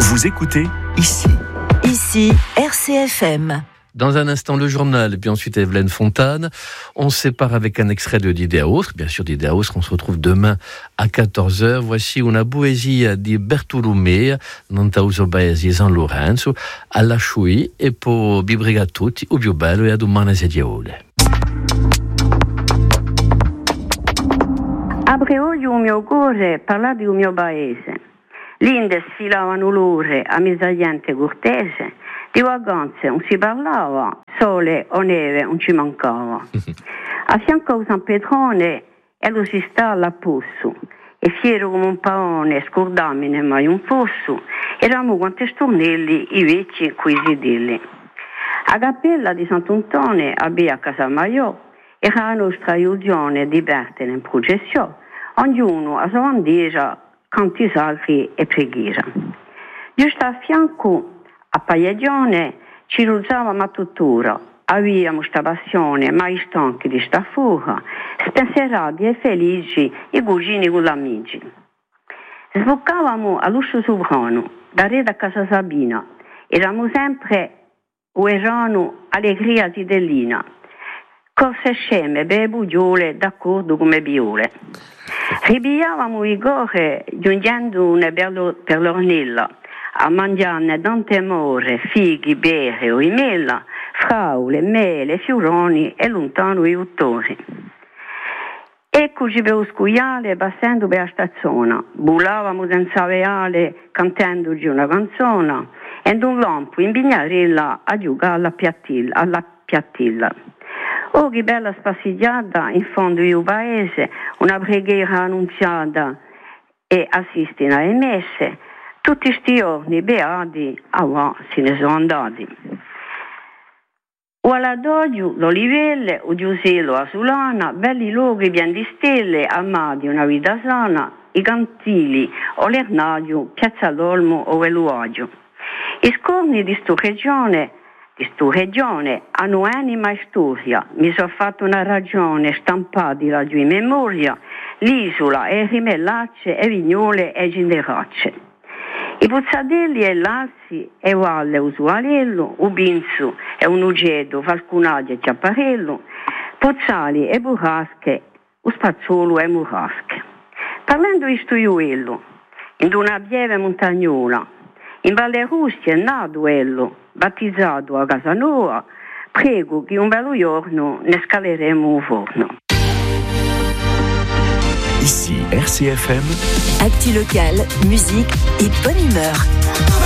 Vous écoutez ici. Ici, RCFM. Dans un instant, le journal, puis ensuite Evelyne Fontane. On se sépare avec un extrait de Didier Aostre. Bien sûr, Didier Aostre, on se retrouve demain à 14h. Voici una poesia di Bertolomeo, non tauso paesi San Lorenzo, alla Sciui, e poi vi prego a tutti, o più bello e a domani se diole. Apre oggi un mio cuore parla di un mio paese. Linde sfilavano l'ore a misagliente cortese, di vacanze non si parlava, sole o neve non ci mancava. A fianco a San Petrone e lo si sta alla posso, e fiero come un paone, scordamine mai un fosso, eravamo quanti stornelli i vecchi inquisidelli. A cappella di Sant'Antone abbia a Casamaiò, era la nostra illusione di Bertene in processione, ognuno a sua bandiera, canti sacri e preghiera. Giusto a fianco, a Pagliagione, ci ruzzavamo a tuttora, avevamo sta passione, mai stanchi di sta fuga, spensierati e felici, i cugini con gli amici. Sboccavamo all'uscio sovrano, da re da Casa Sabina, eravamo sempre uerano allegria zidellina, corse sceme, bebugiole, d'accordo come biole. Ripigliavamo i gore giungendo per l'ornella, a mangiare tante more, fighi, bere o imela, fraule, mele, fioroni e lontano i uttori. Eccoci per lo scuiale passando per la stazione, bullavamo senza veale cantandoci una canzone e un lampo in bignarella a giocare alla piattilla. Oh, che bella spassigliata in fondo al paese, una preghiera annunziata e assistina alle messe. Tutti sti giorni beati, se ne sono andati. O alla Doglio, l'Olivelle, o Giusello, a Sulana, belli luoghi pieni di stelle, amati una vita sana, i Cantili, o l'Ernadio, Piazza d'Olmo o Veluagio. I scorni di sto regione hanno anima e storia, mi sono fatto una ragione stampati laggiù in memoria, l'isola e rimellacce e vignole e ginderacce. I pozzadelli e lassi e valle usualello, ubinzu e un ugedo, falcunaggio e ciapparello, pozzali e burrasche, o spazzolo e murrasche. Parlando di stuiuello, in una pieve montagnola, in Valle Russia è nato ello, battezzato a Casanova, prego che un bello giorno ne scaleremo un forno. Ici RCFM. Actu local, musique et bonne humeur.